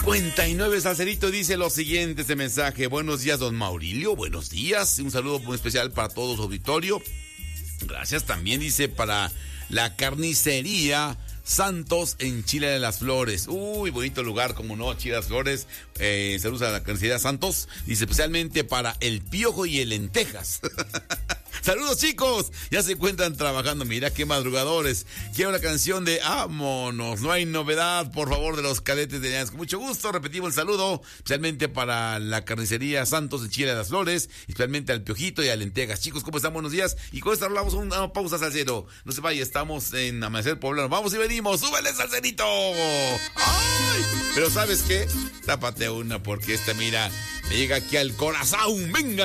59 Salcerito dice lo siguiente, este mensaje. Buenos días, don Maurilio, buenos días. Un saludo muy especial para todo su auditorio. Gracias, también dice para la carnicería Santos en Chile de las Flores. Uy, bonito lugar, como no, Chile de las Flores. Saludos a la carnicería Santos. Dice especialmente para el Piojo y el Lentejas. Saludos, chicos, ya se encuentran trabajando, mira qué madrugadores. Quiero la canción de Vámonos, no hay novedad, por favor, de los Cadetes de Llanes. Con mucho gusto, repetimos el saludo, especialmente para la carnicería Santos de Chile de las Flores, especialmente al Piojito y a Lentejas. Chicos, ¿cómo están? Buenos días. Y con esto hablamos una pausa, Salcero. No se vaya, estamos en Amanecer Poblano. Vamos y venimos, súbele, Salcerito. ¡Ay! Pero ¿sabes qué? Tápate una porque esta, mira, me llega aquí al corazón. Venga.